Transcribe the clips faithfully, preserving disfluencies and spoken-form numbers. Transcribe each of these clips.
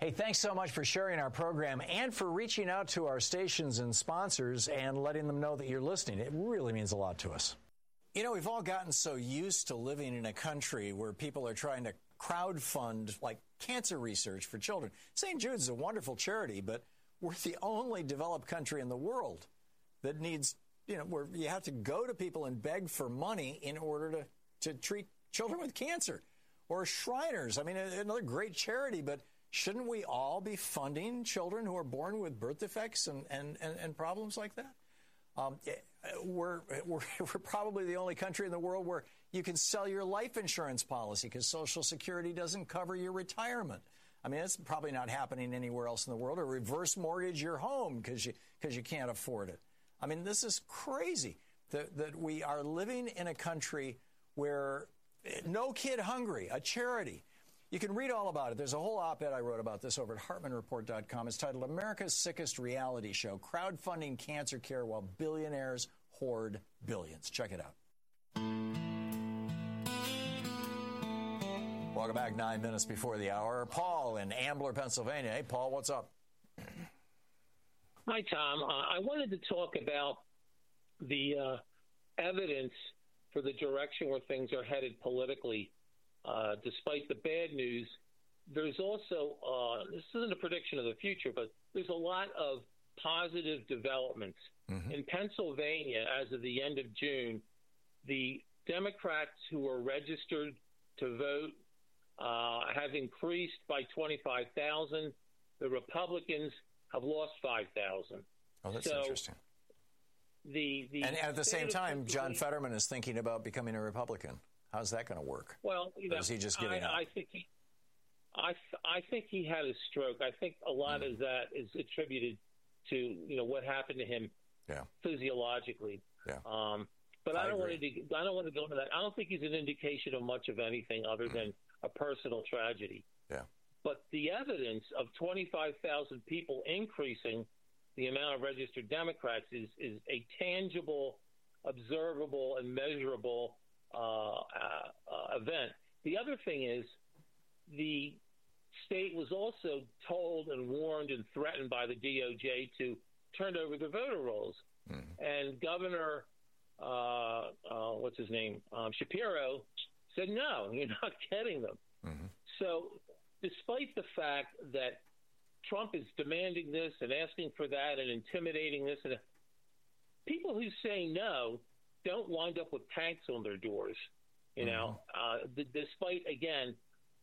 Hey, thanks so much for sharing our program and for reaching out to our stations and sponsors and letting them know that you're listening. It really means a lot to us. You know, we've all gotten so used to living in a country where people are trying to crowdfund, like, cancer research for children. Saint Jude's is a wonderful charity, but we're the only developed country in the world that needs, you know, where you have to go to people and beg for money in order to, to treat children with cancer. Or Shriners, I mean, another great charity, but shouldn't we all be funding children who are born with birth defects and, and, and, and problems like that? Um, we're, we're, we're probably the only country in the world where you can sell your life insurance policy because Social Security doesn't cover your retirement. I mean, it's probably not happening anywhere else in the world. Or reverse mortgage your home because you, because you can't afford it. I mean, this is crazy that, that we are living in a country where No Kid Hungry, a charity. You can read all about it. There's a whole op-ed I wrote about this over at Hartman Report dot com. It's titled America's Sickest Reality Show, Crowdfunding Cancer Care While Billionaires Hoard Billions. Check it out. Welcome back, nine minutes before the hour. Paul in Ambler, Pennsylvania. Hey, Paul, what's up? Hi, Tom. Uh, I wanted to talk about the uh, evidence for the direction where things are headed politically. Uh, despite the bad news, there's also, uh, this isn't a prediction of the future, but there's a lot of positive developments. Mm-hmm. In Pennsylvania, as of the end of June, the Democrats who were registered to vote uh, have increased by twenty-five thousand. The Republicans have lost five thousand. Oh, that's so interesting. The, the and at the same time, John Fetterman is thinking about becoming a Republican. How's that going to work? Well, you know, or is he just giving I, up? I think he, I, I think he had a stroke. I think a lot mm. of that is attributed to you know what happened to him yeah. physiologically. Yeah. Um, but I, I don't want to. I don't want to go into that. I don't think he's an indication of much of anything other mm. than a personal tragedy. Yeah. But the evidence of twenty-five thousand people increasing the amount of registered Democrats is is a tangible, observable, and measurable Uh, uh, uh, event. The other thing is the state was also told and warned and threatened by the D O J to turn over the voter rolls. Mm-hmm. And Governor, uh, uh, what's his name, um, Shapiro, said, no, you're not getting them. Mm-hmm. So despite the fact that Trump is demanding this and asking for that and intimidating this, and people who say no don't wind up with tanks on their doors, you know, mm-hmm. uh, d- despite, again,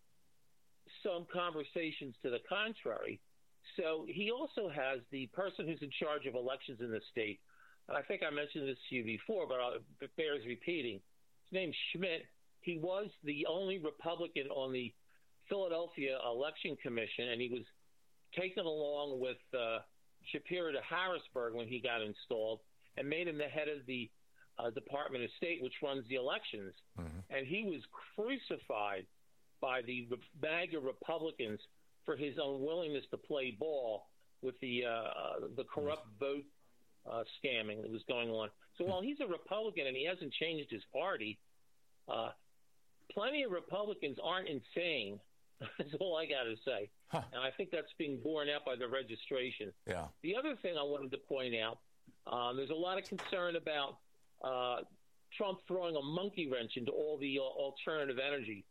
some conversations to the contrary. So he also has the person who's in charge of elections in the state. And I think I mentioned this to you before, but uh, it bears repeating. His name's Schmidt. He was the only Republican on the Philadelphia Election Commission, and he was taken along with uh, Shapiro to Harrisburg when he got installed and made him the head of the Uh, Department of State, which runs the elections. Mm-hmm. And he was crucified by the MAGA Republicans for his unwillingness to play ball with the uh, the corrupt mm-hmm. vote uh, scamming that was going on. So while he's a Republican and he hasn't changed his party, uh, plenty of Republicans aren't insane. That's all I got to say. Huh. And I think that's being borne out by the registration. Yeah. The other thing I wanted to point out, um, there's a lot of concern about Uh, Trump throwing a monkey wrench into all the uh, alternative energy.